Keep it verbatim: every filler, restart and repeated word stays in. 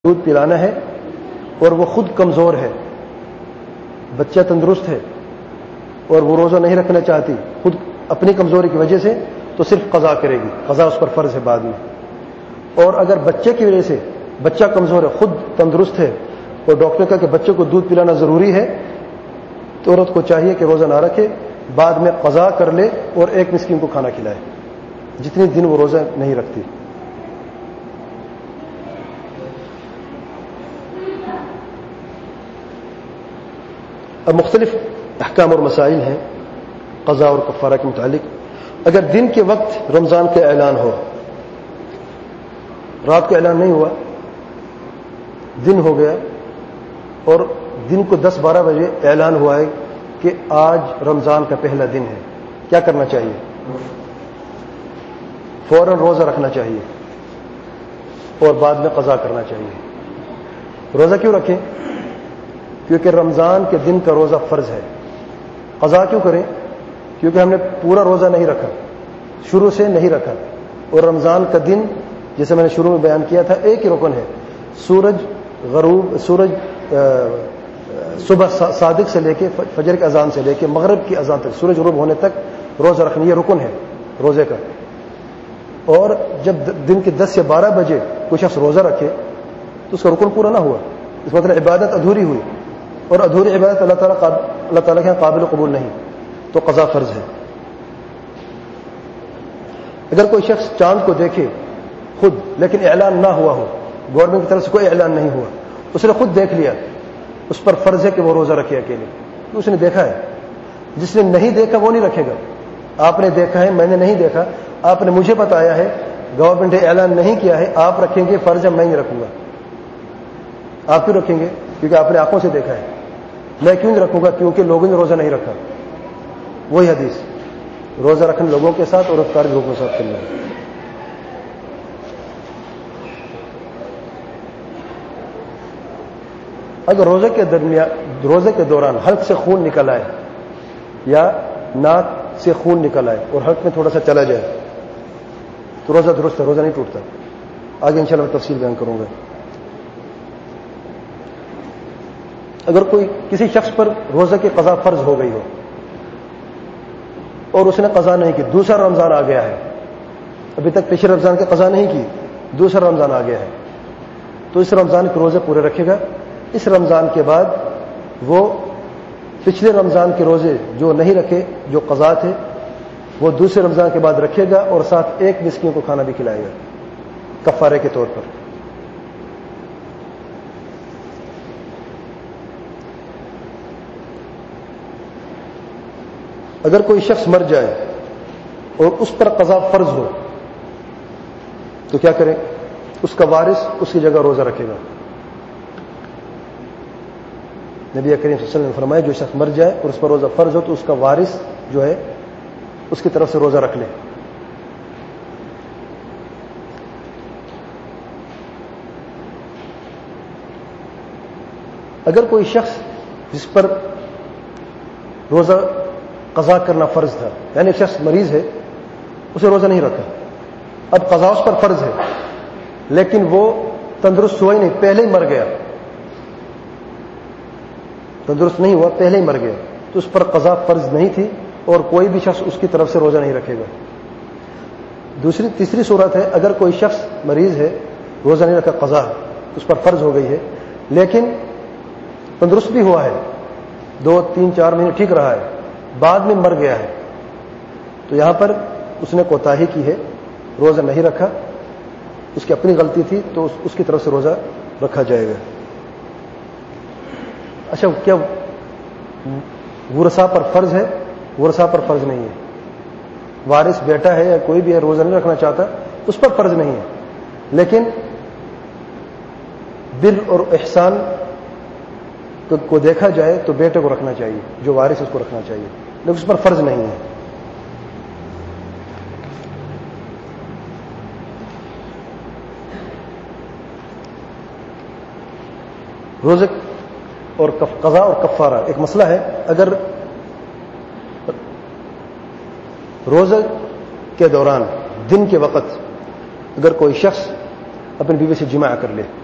دودھ پلانا ہے اور وہ خود کمزور ہے، بچہ تندرست ہے اور وہ روزہ نہیں رکھنا چاہتی خود اپنی کمزوری کی وجہ سے، تو صرف قضا کرے گی، قضا اس پر فرض ہے بعد میں۔ اور اگر بچے کی وجہ سے بچہ کمزور ہے، خود تندرست ہے اور ڈاکٹر نے کہا کہ بچے کو دودھ پلانا ضروری ہے، تو عورت کو چاہیے کہ روزہ نہ رکھے، بعد میں قضا کر لے اور ایک مسکین کو کھانا کھلائے جتنے دن وہ روزہ نہیں رکھتی۔ اب مختلف احکام اور مسائل ہیں قضا اور کفارہ کے متعلق۔ اگر دن کے وقت رمضان کا اعلان ہو، رات کو اعلان نہیں ہوا، دن ہو گیا اور دن کو دس بارہ بجے اعلان ہوا ہے کہ آج رمضان کا پہلا دن ہے، کیا کرنا چاہیے؟ فوراً روزہ رکھنا چاہیے اور بعد میں قضا کرنا چاہیے۔ روزہ کیوں رکھیں؟ کیونکہ رمضان کے دن کا روزہ فرض ہے۔ قضا کیوں کریں؟ کیونکہ ہم نے پورا روزہ نہیں رکھا، شروع سے نہیں رکھا، اور رمضان کا دن جیسے میں نے شروع میں بیان کیا تھا ایک ہی رکن ہے، سورج غروب سورج صبح صادق سے لے کے فجر کی اذان سے لے کے مغرب کی اذان تک، سورج غروب ہونے تک روزہ رکھنا، یہ رکن ہے روزے کا۔ اور جب دن کے دس سے بارہ بجے کوئی شخص روزہ رکھے تو اس کا رکن پورا نہ ہوا، اس مطلب عبادت ادھوری ہوئی، اور ادھوری عبادت اللہ تعالیٰ اللہ تعالیٰ کے یہاں قابل قبول نہیں، تو قضا فرض ہے۔ اگر کوئی شخص چاند کو دیکھے خود لیکن اعلان نہ ہوا ہو، گورنمنٹ کی طرف سے کوئی اعلان نہیں ہوا، اس نے خود دیکھ لیا، اس پر فرض ہے کہ وہ روزہ رکھے اکیلے، تو اس نے دیکھا ہے۔ جس نے نہیں دیکھا وہ نہیں رکھے گا۔ آپ نے دیکھا ہے، میں نے نہیں دیکھا، آپ نے مجھے بتایا ہے، گورنمنٹ نے اعلان نہیں کیا ہے، آپ رکھیں گے، فرض ہے، میں نہیں رکھوں گا۔ آپ کیوں رکھیں گے؟ کیونکہ آپ نے آنکھوں سے دیکھا ہے۔ میں کیوں نہیں رکھوں گا؟ کیونکہ لوگوں نے روزہ نہیں رکھا۔ وہی حدیث، روزہ رکھنا لوگوں کے ساتھ اور افطار لوگوں کے ساتھ کرنا ہے۔ اگر روزے کے درمیان روزے کے دوران حلق سے خون نکل آئے یا ناک سے خون نکل آئے اور حلق میں تھوڑا سا چلا جائے تو روزہ درست ہے، روزہ نہیں ٹوٹتا۔ آگے انشاءاللہ میں تفصیل بیان کروں گا۔ اگر کوئی کسی شخص پر روزہ کی قضا فرض ہو گئی ہو اور اس نے قضا نہیں کی، دوسرا رمضان آ گیا ہے، ابھی تک پچھلے رمضان کی قضا نہیں کی، دوسرا رمضان آ گیا ہے، تو اس رمضان کے روزے پورے رکھے گا۔ اس رمضان کے بعد وہ پچھلے رمضان کے روزے جو نہیں رکھے، جو قضا تھے، وہ دوسرے رمضان کے بعد رکھے گا اور ساتھ ایک مسکین کو کھانا بھی کھلائے گا کفارے کے طور پر۔ اگر کوئی شخص مر جائے اور اس پر قضا فرض ہو تو کیا کرے؟ اس کا وارث اس کی جگہ روزہ رکھے گا۔ نبی کریم صلی اللہ علیہ وسلم نے فرمایا جو شخص مر جائے اور اس پر روزہ فرض ہو تو اس کا وارث جو ہے اس کی طرف سے روزہ رکھ لے۔ اگر کوئی شخص جس پر روزہ قضا کرنا فرض تھا، یعنی شخص مریض ہے، اسے روزہ نہیں رکھا، اب قضا اس پر فرض ہے لیکن وہ تندرست ہوا ہی نہیں، پہلے ہی مر گیا، تندرست نہیں ہوا، پہلے ہی مر گیا، تو اس پر قضا فرض نہیں تھی اور کوئی بھی شخص اس کی طرف سے روزہ نہیں رکھے گا۔ دوسری تیسری صورت ہے، اگر کوئی شخص مریض ہے، روزہ نہیں رکھا، قضا اس پر فرض ہو گئی ہے لیکن تندرست بھی ہوا ہے، دو تین چار مہینے ٹھیک رہا ہے، بعد میں مر گیا ہے، تو یہاں پر اس نے کوتاہی کی ہے، روزہ نہیں رکھا، اس کی اپنی غلطی تھی، تو اس کی طرف سے روزہ رکھا جائے گا۔ اچھا، کیا ورثاء پر فرض ہے؟ ورثاء پر فرض نہیں ہے۔ وارث بیٹا ہے یا کوئی بھی ہے، روزہ نہیں رکھنا چاہتا، اس پر فرض نہیں ہے، لیکن بر اور احسان کو دیکھا جائے تو بیٹے کو رکھنا چاہیے، جو وارث اس کو رکھنا چاہیے، لیکن اس پر فرض نہیں ہے۔ روزے اور قضا اور کفارہ ایک مسئلہ ہے۔ اگر روزے کے دوران دن کے وقت اگر کوئی شخص اپنی بیوی سے جماع کر لے